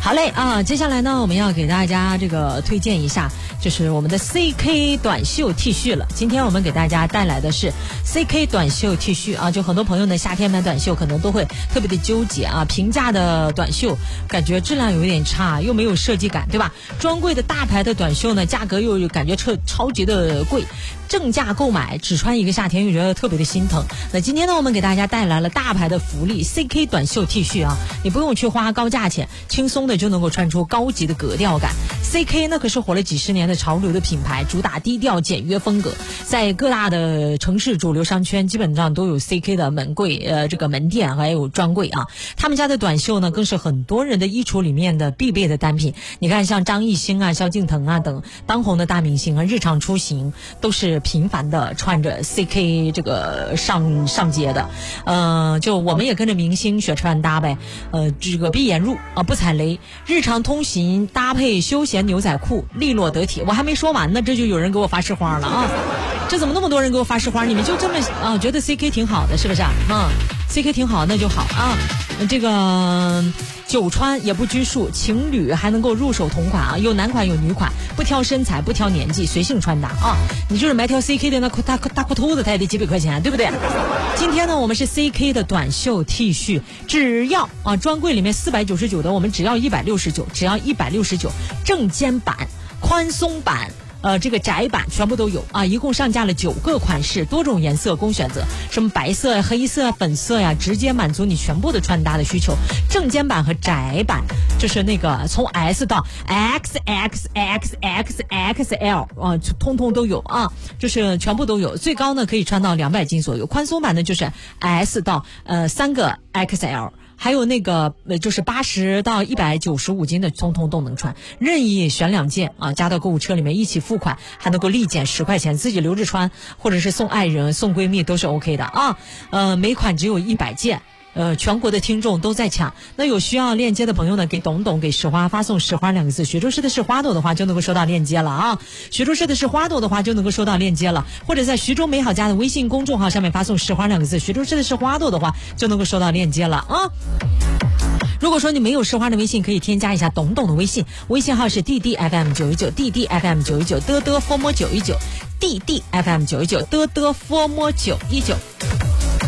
好嘞啊，接下来呢，我们要给大家这个推荐一下，就是我们的 CK 短袖 T 恤了。今天我们给大家带来的是 CK 短袖 T 恤啊，就很多朋友呢夏天买短袖可能都会特别的纠结啊，平价的短袖感觉质量有点差，又没有设计感，对吧？专柜的大牌的短袖呢，价格又感觉超级的贵，正价购买只穿一个夏天又觉得特别的心疼。那今天呢，我们给大家带来了大牌的福利 CK 短袖 T 恤啊，你不用去花高价钱，轻松的就能够穿出高级的格调感。CK 那可是活了几十年的潮流的品牌，主打低调简约风格，在各大的城市主流商圈基本上都有 CK 的门柜这个门店还有专柜啊。他们家的短袖呢更是很多人的衣橱里面的必备的单品。你看像张艺兴啊、萧敬腾啊等当红的大明星啊，日常出行都是频繁的穿着 CK 这个上街的。就我们也跟着明星学穿搭呗，这个闭眼入啊，不踩雷，日常通行搭配休闲牛仔裤，利落得体。我还没说完呢，这就有人给我发市花了啊！这怎么那么多人给我发市花？你们就这么啊觉得 CK 挺好的是不是啊？CK 挺好那就好啊。这个久穿也不拘束，情侣还能够入手同款啊，有男款有女款，不挑身材不挑年纪，随性穿搭啊。你就是买条 CK 的那大裤头子，它也得几百块钱，对不对？今天呢，我们是 CK 的短袖 T 恤，只要啊专柜里面499的，我们只要169，只要169，正肩版、宽松版。这个窄版全部都有啊，一共上架了9个款式，多种颜色供选择，什么白色呀、黑色呀、粉色呀，直接满足你全部的穿搭的需求。正肩版和窄版就是那个从 S 到 XXXXXL 啊，通通都有啊，就是全部都有，最高呢可以穿到200斤左右。宽松版呢就是 S 到3个 XL。还有那个就是80到195斤的通通都能穿，任意选2件啊，加到购物车里面一起付款，还能够立减10块钱，自己留着穿，或者是送爱人、送闺蜜都是 OK 的啊。每款只有100件。全国的听众都在抢，那有需要链接的朋友呢，给董董给石花发送石花2个字，徐州市的是花朵的话就能够收到链接了啊，徐州市的是花朵的话就能够收到链接了，或者在徐州美好家的微信公众号上面发送石花2个字，徐州市的是花朵的话就能够收到链接了啊。如果说你没有石花的微信，可以添加一下董董的微信，微信号是 DDFM919 DDFM919 的的 form 919 DDFM919 的的 form 919。